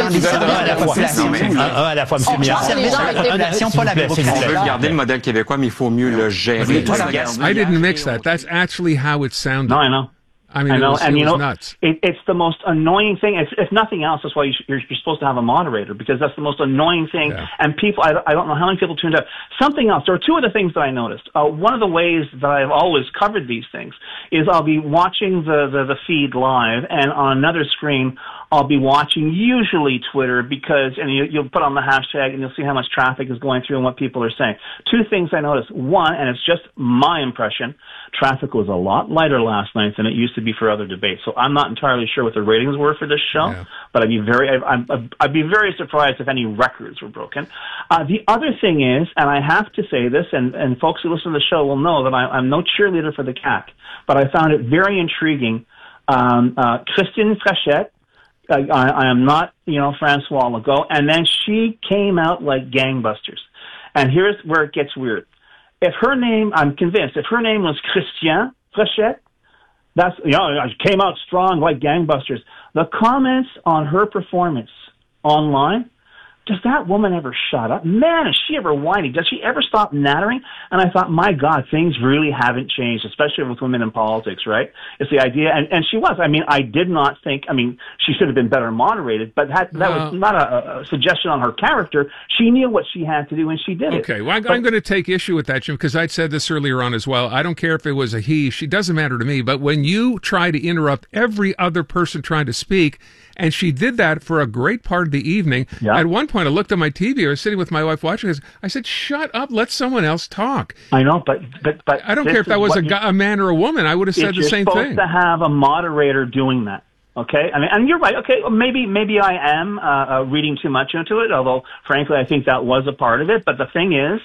Un à la fois, monsieur Milliard. Si on peut le garder le modèle québécois, mais il faut mieux le gérer. I didn't mix that. That's actually how it sounded. No, I know. I mean, I know, it was, and it you was know, nuts. It, it's the most annoying thing. If, if nothing else, that's why you sh- you're, you're supposed to have a moderator, because that's the most annoying thing. Yeah. And people, I, I don't know how many people tuned out. Something else. There are two other things that I noticed. Uh, one of the ways that I've always covered these things is I'll be watching the, the, the feed live, and on another screen, I'll be watching usually Twitter, because, and you, you'll put on the hashtag and you'll see how much traffic is going through and what people are saying. Two things I noticed. One, and it's just my impression, traffic was a lot lighter last night than it used to be for other debates. So I'm not entirely sure what the ratings were for this show, yeah. but I'd be very, I, I, I'd be very surprised if any records were broken. Uh, the other thing is, and I have to say this, and, and folks who listen to the show will know that I, I'm no cheerleader for the C A Q, but I found it very intriguing. Um, uh, Christine Frechette, I, I am not, you know, Francois Legault, and then she came out like gangbusters. And here's where it gets weird. If her name, I'm convinced, if her name was Christian Frechette, that's, you know, she came out strong like gangbusters. The comments on her performance online, does that woman ever shut up? Man, is she ever whiny? Does she ever stop nattering? And I thought, my God, things really haven't changed, especially with women in politics, right? It's the idea, and, and she was. I mean, I did not think, I mean, she should have been better moderated, but that, that uh, was not a, a suggestion on her character. She knew what she had to do, and she did okay, it. Okay, well, I'm, but, I'm going to take issue with that, Jim, because I'd said this earlier on as well. I don't care if it was a he, she doesn't matter to me, but when you try to interrupt every other person trying to speak, and she did that for a great part of the evening. Yeah. At one point, I looked at my T V. I was sitting with my wife watching this. I said, "Shut up! Let someone else talk." I know, but but but I don't care if that was a, you, a man or a woman. I would have said the same thing. You're supposed to have a moderator doing that. Okay, I mean, and you're right. Okay, maybe maybe I am uh, uh, reading too much into it. Although, frankly, I think that was a part of it. But the thing is,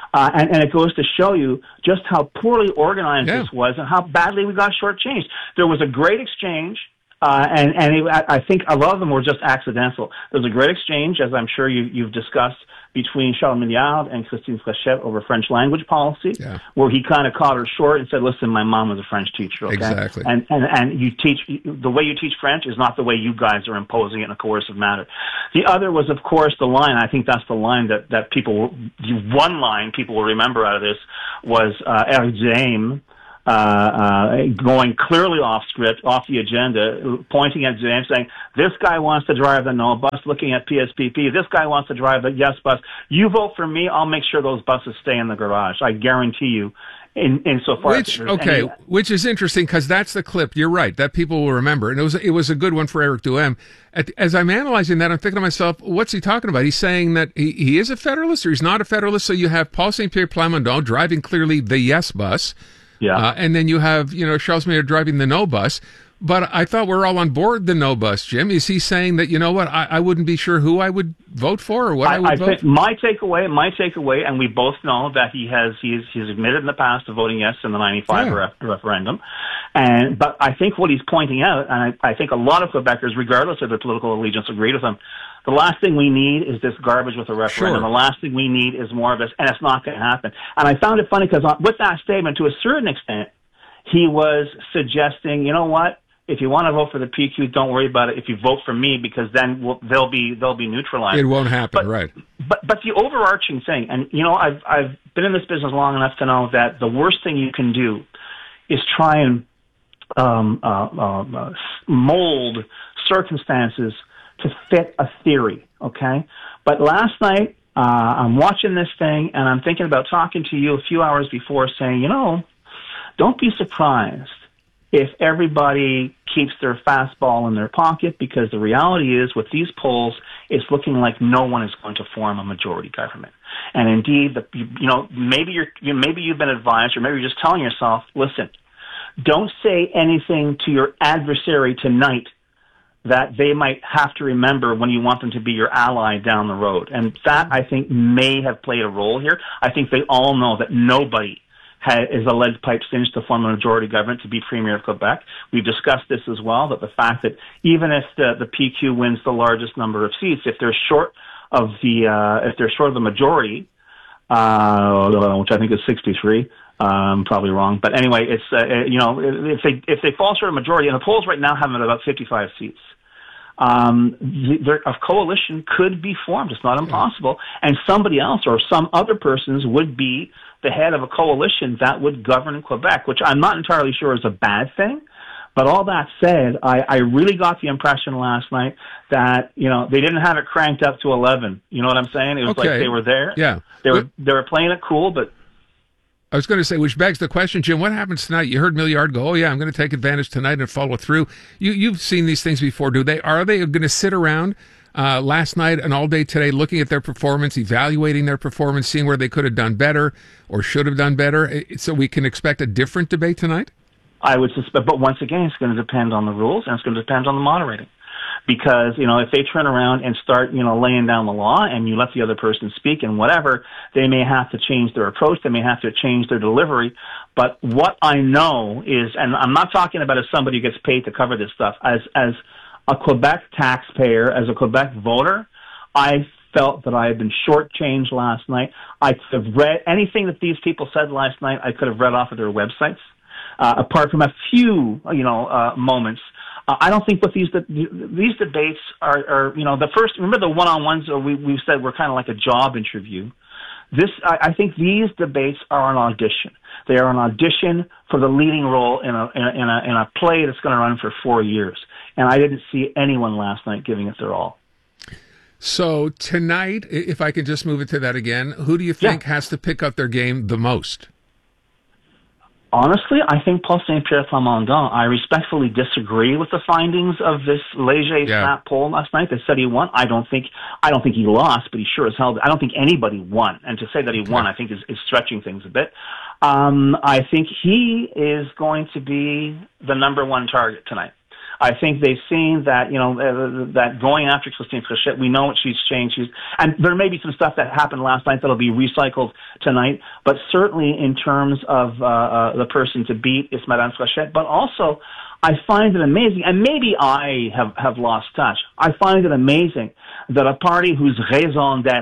Uh, and, and it goes to show you just how poorly organized yeah. this was and how badly we got shortchanged. There was a great exchange. Uh, and and it, I think a lot of them were just accidental. There was a great exchange, as I'm sure you, you've discussed, between Charles Milliard and Christine Fréchette over French language policy, yeah. where he kind of caught her short and said, listen, my mom was a French teacher, okay? Exactly. And, and, and you teach, the way you teach French is not the way you guys are imposing it in a coercive manner. The other was, of course, the line, I think that's the line that, that people, the one line people will remember out of this was uh, Eric Duhaime, Uh, uh, going clearly off script, off the agenda, pointing at James, saying, this guy wants to drive the no bus, looking at P S P P. This guy wants to drive the yes bus. You vote for me, I'll make sure those buses stay in the garage. I guarantee you. In, in so far which okay, any, which is interesting because that's the clip. You're right, that people will remember, and it was it was a good one for Eric Duhaime. At, as I'm analyzing that, I'm thinking to myself, what's he talking about? He's saying that he, he is a Federalist or he's not a Federalist. So you have Paul Saint Pierre Plamondon driving clearly the yes bus. Yeah. Uh, and then you have, you know, Charles Mayer driving the no bus. But I thought we're all on board the no bus, Jim. Is he saying that, you know what, I, I wouldn't be sure who I would vote for or what I, I would I vote think for? My takeaway, my takeaway, and we both know that he has, he's, he's admitted in the past to voting yes in the ninety-five Yeah. ref, referendum. And, but I think what he's pointing out, and I, I think a lot of Quebecers, regardless of their political allegiance, agreed with him, the last thing we need is this garbage with a referendum. Sure. The last thing we need is more of this, and it's not going to happen. And I found it funny because with that statement, to a certain extent, he was suggesting, you know what? If you want to vote for the P Q, don't worry about it. If you vote for me, because then we'll, they'll be they'll be neutralized. It won't happen, but, right? But but the overarching thing, and you know, I've I've been in this business long enough to know that the worst thing you can do is try and um, uh, uh, mold circumstances to fit a theory. Okay, but last night uh, I'm watching this thing, and I'm thinking about talking to you a few hours before, saying, you know, don't be surprised if everybody keeps their fastball in their pocket, because the reality is with these polls, it's looking like no one is going to form a majority government. And indeed, the, you, you know, maybe you're, you, maybe you've been advised, or maybe you're just telling yourself, listen, don't say anything to your adversary tonight that they might have to remember when you want them to be your ally down the road. And that, I think, may have played a role here. I think they all know that nobody is a lead pipe cinch to form a majority government to be Premier of Quebec. We've discussed this as well, that the fact that even if the, the P Q wins the largest number of seats, if they're short of the uh, if they're short of the majority, uh, which I think is sixty-three, um, probably wrong, but anyway, it's uh, you know if they if they fall short of majority, and the polls right now have them at about fifty-five seats. Um, there, a coalition could be formed. It's not impossible, and somebody else or some other persons would be the head of a coalition that would govern in Quebec, which I'm not entirely sure is a bad thing. But all that said, I, I really got the impression last night that, you know, they didn't have it cranked up to eleven. You know what I'm saying? It was okay. like they were there. Yeah. They were, they were playing it cool, but I was going to say, which begs the question, Jim, what happens tonight? You heard Milliard go, oh, yeah, I'm going to take advantage tonight and follow through. You, you've seen these things before. Do they? Are they going to sit around uh, last night and all day today looking at their performance, evaluating their performance, seeing where they could have done better or should have done better, so we can expect a different debate tonight? I would suspect, but once again, it's going to depend on the rules and it's going to depend on the moderating. Because, you know, if they turn around and start, you know, laying down the law and you let the other person speak and whatever, they may have to change their approach. They may have to change their delivery. But what I know is, and I'm not talking about as somebody who gets paid to cover this stuff, as, as a Quebec taxpayer, as a Quebec voter, I felt that I had been shortchanged last night. I could have read anything that these people said last night. I could have read off of their websites, uh, apart from a few, you know, uh, moments. Uh, I don't think what these de- these debates are, are, you know, the first, remember the one-on-ones we, we've said were kind of like a job interview. This, I, I think these debates are an audition. They are an audition for the leading role in a, in a, in a, in a play that's going to run for four years. And I didn't see anyone last night giving it their all. So tonight, if I can just move it to that again, who do you think yeah. has to pick up their game the most? Honestly, I think Paul Saint Pierre Plamondon. I respectfully disagree with the findings of this Léger yeah. snap poll last night. They said he won. I don't think. I don't think he lost, but he sure as hell. I don't think anybody won. And to say that he won, I think is, is stretching things a bit. Um, I think he is going to be the number one target tonight. I think they've seen that, you know, uh, that going after Christine Frechette, we know what she's changed. She's, and there may be some stuff that happened last night that'll be recycled tonight, but certainly in terms of uh, uh, the person to beat is Madame Frechette. But also, I find it amazing, and maybe I have, have lost touch. I find it amazing that a party whose raison d'être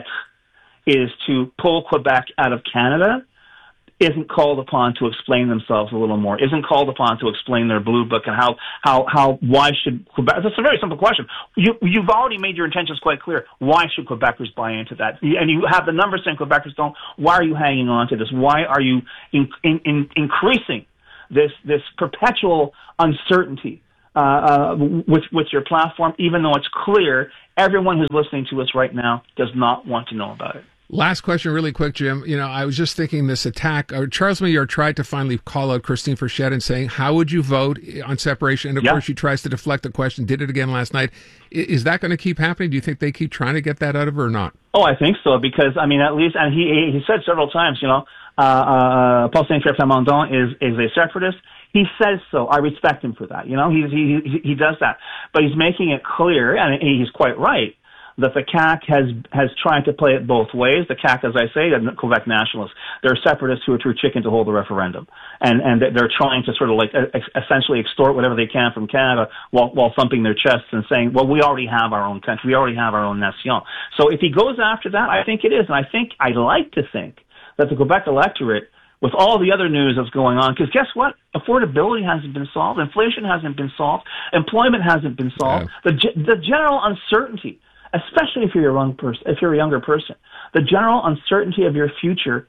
is to pull Quebec out of Canada isn't called upon to explain themselves a little more, isn't called upon to explain their blue book and how, how, how, why should Quebec, that's a very simple question. You, you've already made your intentions quite clear. Why should Quebecers buy into that? And you have the numbers saying Quebecers don't. Why are you hanging on to this? Why are you in, in, in increasing this, this perpetual uncertainty, uh, uh, with, with your platform, even though it's clear everyone who's listening to us right now does not want to know about it? Last question, really quick, Jim. You know, I was just thinking this attack. Uh, Charles Maillard tried to finally call out Christine Frechette and saying, how would you vote on separation? And, of yeah. course, she tries to deflect the question, did it again last night. I, is that going to keep happening? Do you think they keep trying to get that out of her or not? Oh, I think so, because, I mean, at least, and he he said several times, you know, uh, uh, Paul Saint-Pierre Plamondon is, is a separatist. He says so. I respect him for that. You know, he, he, he does that. But he's making it clear, and he's quite right, that the C A Q has has tried to play it both ways. The C A Q, as I say, are Quebec nationalists. They're separatists who are too chicken to hold the referendum, and and they're trying to sort of like essentially extort whatever they can from Canada while while thumping their chests and saying, well, we already have our own country, we already have our own nation. So if he goes after that, I think it is, and I think I'd like to think that the Quebec electorate, with all the other news that's going on, because guess what? Affordability hasn't been solved, inflation hasn't been solved, employment hasn't been solved. Yeah. The the general uncertainty, especially if you're a young person, if you're a younger person, the general uncertainty of your future,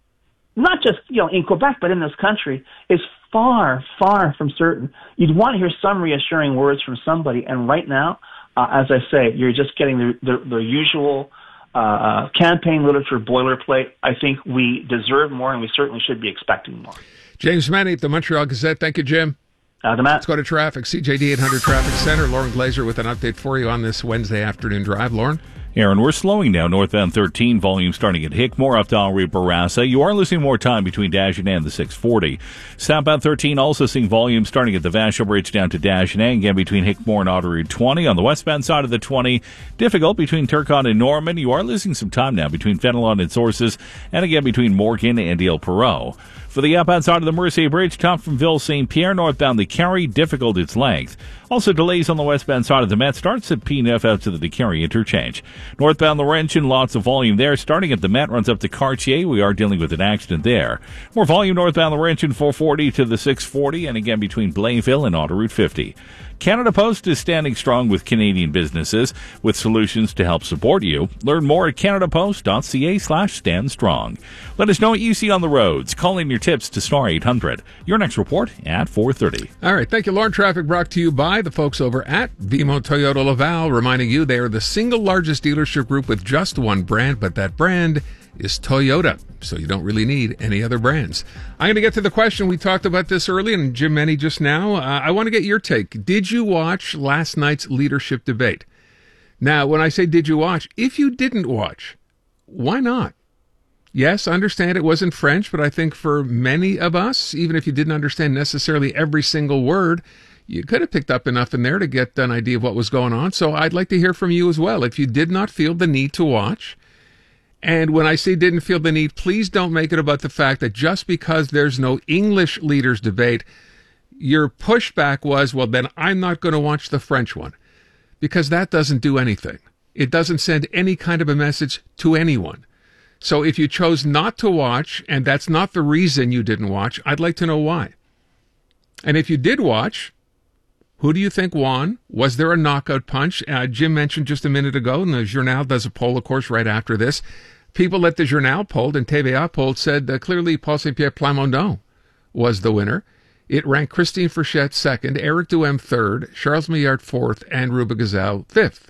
not just, you know, in Quebec, but in this country, is far, far from certain. You'd want to hear some reassuring words from somebody, and right now, uh, as I say, you're just getting the, the, the usual uh, campaign literature boilerplate. I think we deserve more, and we certainly should be expecting more. James Meny, the Montreal Gazette. Thank you, Jim. Uh, Let's go to traffic. C J D eight hundred Traffic Center. Lauren Glazer with an update for you on this Wednesday afternoon drive. Lauren? Aaron, we're slowing down northbound thirteen, volume starting at Hickmore up to Henri Bourassa. You are losing more time between Dagenais and the six forty. Southbound thirteen also seeing volume starting at the Vachon Bridge down to Dagenais, again between Hickmore and Autoroute twenty. On the westbound side of the twenty, difficult between Turcotte and Norman. You are losing some time now between Fenelon and Sources, and again between Morgan and Île-Perrot. For the outbound side of the Mercier Bridge, top from Ville Saint Pierre, northbound the Carry, difficult its length. Also delays on the westbound side of the Met, starts at P nine out to the Carry interchange. Northbound Laurentian, lots of volume there. Starting at the Met, runs up to Cartier. We are dealing with an accident there. More volume northbound Laurentian, four forty to the six forty, and again between Blainville and Autoroute fifty. Canada Post is standing strong with Canadian businesses with solutions to help support you. Learn more at canadapost.ca slash stand strong. Let us know what you see on the roads. Call in your tips to star eight hundred. Your next report at four thirty. All right. Thank you, Lauren. Traffic brought to you by the folks over at Vimo Toyota Laval, reminding you they are the single largest dealership group with just one brand, but that brand is Toyota, so you don't really need any other brands. I'm going to get to the question. We talked about this early, and Jim Meny just now. Uh, I want to get your take. Did you watch last night's leadership debate? Now, when I say did you watch, if you didn't watch, why not? Yes, I understand it wasn't French, but I think for many of us, even if you didn't understand necessarily every single word, you could have picked up enough in there to get an idea of what was going on. So I'd like to hear from you as well. If you did not feel the need to watch, and when I say didn't feel the need, please don't make it about the fact that just because there's no English leaders debate, your pushback was, well, then I'm not going to watch the French one, because that doesn't do anything. It doesn't send any kind of a message to anyone. So if you chose not to watch, and that's not the reason you didn't watch, I'd like to know why. And if you did watch, who do you think won? Was there a knockout punch? Uh, Jim mentioned just a minute ago, and the Journal does a poll, of course, right after this. People at the Journal polled and T V A polled said uh, clearly Paul Saint-Pierre Plamondon was the winner. It ranked Christine Frechette second, Eric Duhem third, Charles Maillard fourth, and Ruba Gazelle fifth.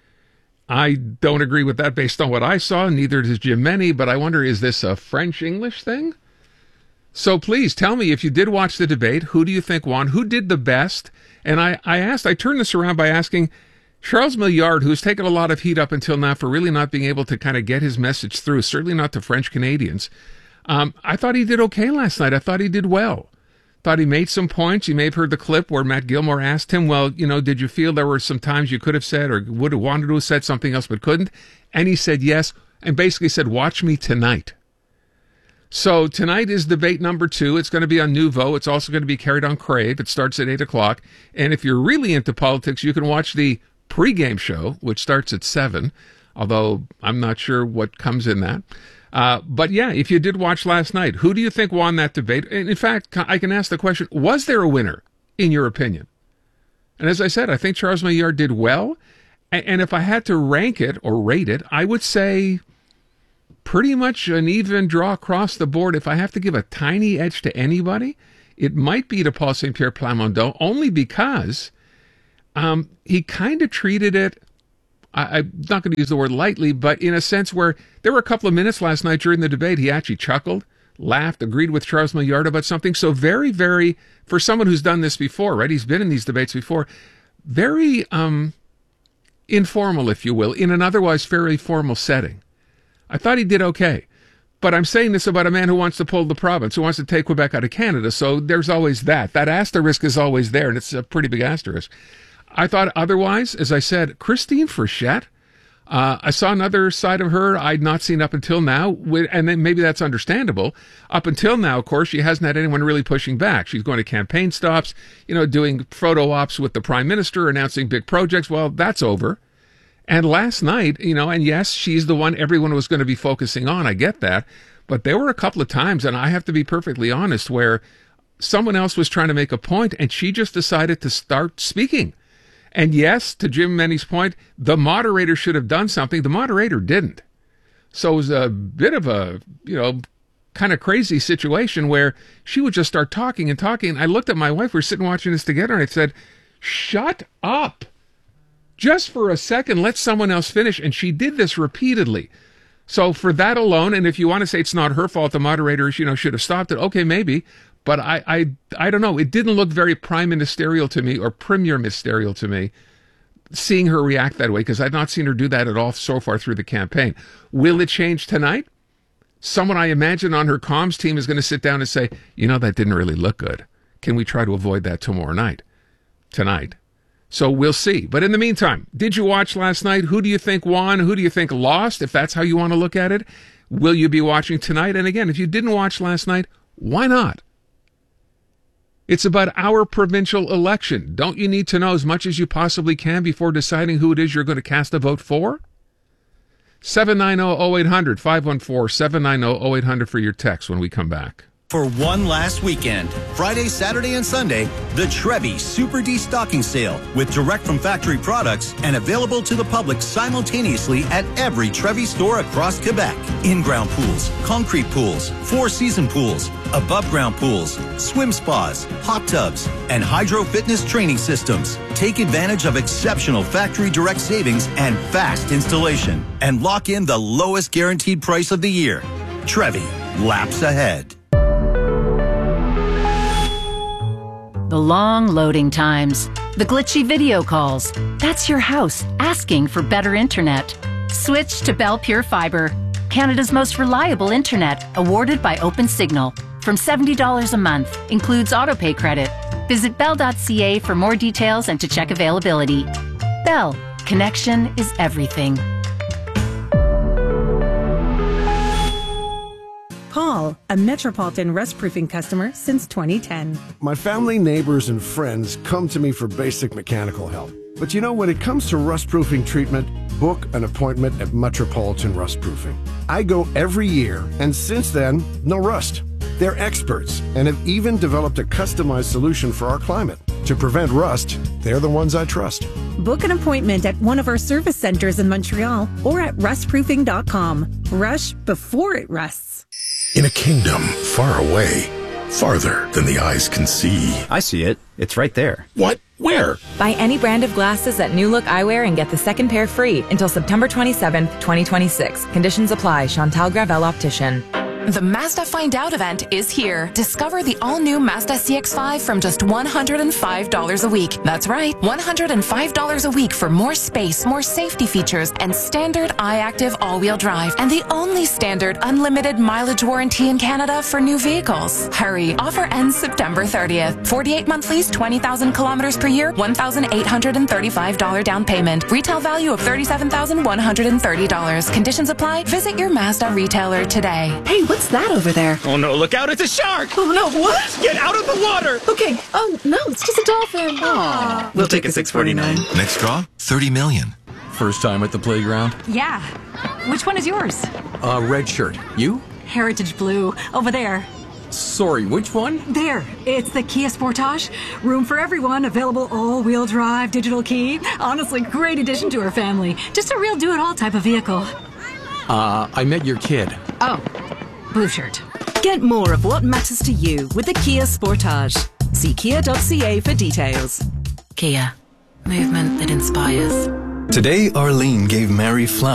I don't agree with that based on what I saw, neither does Jim Meny, but I wonder, is this a French-English thing? So please tell me, if you did watch the debate, who do you think won? Who did the best? And I, I asked, I turned this around by asking Charles Maillard, who's taken a lot of heat up until now for really not being able to kind of get his message through, certainly not to French Canadians. Um, I thought he did okay last night. I thought he did well. Thought he made some points. You may have heard the clip where Matt Gilmore asked him, well, you know, did you feel there were some times you could have said or would have wanted to have said something else but couldn't? And he said yes, and basically said, watch me tonight. So tonight is debate number two. It's going to be on Nouveau. It's also going to be carried on Crave. It starts at eight o'clock. And if you're really into politics, you can watch the pregame show, which starts at seven, although I'm not sure what comes in that. Uh, but yeah, if you did watch last night, who do you think won that debate? And in fact, I can ask the question, was there a winner, in your opinion? And as I said, I think Charles Maillard did well. And, and if I had to rank it or rate it, I would say pretty much an even draw across the board. If I have to give a tiny edge to anybody, it might be to Paul Saint Pierre Plamondon, only because um, he kind of treated it, I, I'm not going to use the word lightly, but in a sense where there were a couple of minutes last night during the debate, he actually chuckled, laughed, agreed with Charles Maillard about something. So very, very, for someone who's done this before, right? He's been in these debates before, very um, informal, if you will, in an otherwise fairly formal setting. I thought he did okay. But I'm saying this about a man who wants to pull the province, who wants to take Quebec out of Canada. So there's always that. That asterisk is always there, and it's a pretty big asterisk. I thought otherwise, as I said, Christine Frechette, uh, I saw another side of her I'd not seen up until now, and then maybe that's understandable. Up until now, of course, she hasn't had anyone really pushing back. She's going to campaign stops, you know, doing photo ops with the Prime Minister, announcing big projects. Well, that's over. And last night, you know, and yes, she's the one everyone was going to be focusing on. I get that. But there were a couple of times, and I have to be perfectly honest, where someone else was trying to make a point, and she just decided to start speaking. And yes, to Jim Menny's point, the moderator should have done something. The moderator didn't. So it was a bit of a, you know, kind of crazy situation where she would just start talking and talking. And I looked at my wife, we were sitting watching this together, and I said, shut up. Just for a second, let someone else finish. And she did this repeatedly. So for that alone, and if you want to say it's not her fault, the moderators, you know, should have stopped it, okay, maybe. But I, I, I don't know. It didn't look very prime ministerial to me or premier ministerial to me, seeing her react that way, because I've not seen her do that at all so far through the campaign. Will it change tonight? Someone I imagine on her comms team is going to sit down and say, you know, that didn't really look good. Can we try to avoid that tomorrow night? Tonight. So we'll see. But in the meantime, did you watch last night? Who do you think won? Who do you think lost? If that's how you want to look at it, will you be watching tonight? And again, if you didn't watch last night, why not? It's about our provincial election. Don't you need to know as much as you possibly can before deciding who it is you're going to cast a vote for? seven nine zero, zero eight hundred, five one four, seven nine zero, zero eight hundred for your text when we come back. For one last weekend, Friday, Saturday, and Sunday, the Trevi Super D Stocking Sale with direct from factory products and available to the public simultaneously at every Trevi store across Quebec. In-ground pools, concrete pools, four-season pools, above-ground pools, swim spas, hot tubs, and hydro fitness training systems. Take advantage of exceptional factory direct savings and fast installation, and lock in the lowest guaranteed price of the year. Trevi, laps ahead. The long loading times, the glitchy video calls. That's your house asking for better internet. Switch to Bell Pure Fiber, Canada's most reliable internet, awarded by OpenSignal. From seventy dollars a month, includes autopay credit. Visit bell dot c a for more details and to check availability. Bell, connection is everything. Paul, a Metropolitan Rust Proofing customer since twenty ten. My family, neighbors, and friends come to me for basic mechanical help. But you know, when it comes to rust proofing treatment, book an appointment at Metropolitan Rust Proofing. I go every year, and since then, no rust. They're experts and have even developed a customized solution for our climate. To prevent rust, they're the ones I trust. Book an appointment at one of our service centers in Montreal or at rust proofing dot com. Rush before it rusts. In a kingdom far away, farther than the eyes can see. I see it. It's right there. What? Where? Buy any brand of glasses at New Look Eyewear and get the second pair free until September twenty-seventh, twenty twenty-six. Conditions apply. Chantal Gravel Optician. The Mazda Find Out event is here. Discover the all-new Mazda C X five from just one hundred five dollars a week. That's right, one hundred five dollars a week for more space, more safety features, and standard iActive all-wheel drive. And the only standard unlimited mileage warranty in Canada for new vehicles. Hurry, offer ends September thirtieth. forty-eight month lease, twenty thousand kilometers per year, one thousand eight hundred thirty-five dollars down payment. Retail value of thirty-seven thousand one hundred thirty dollars. Conditions apply. Visit your Mazda retailer today. Hey, what's that over there? Oh no, look out, it's a shark! Oh no, what? Get out of the water! Okay, oh no, it's just a dolphin. Aww. We'll take a six forty-nine. Next draw, thirty million. First time at the playground? Yeah. Which one is yours? Uh, red shirt. You? Heritage Blue. Over there. Sorry, which one? There. It's the Kia Sportage. Room for everyone. Available all-wheel drive, digital key. Honestly, great addition to our family. Just a real do-it-all type of vehicle. Uh, I met your kid. Oh. Blue shirt. Get more of what matters to you with the Kia Sportage. See kia dot c a for details. Kia. Movement that inspires. Today, Arlene gave Mary flowers.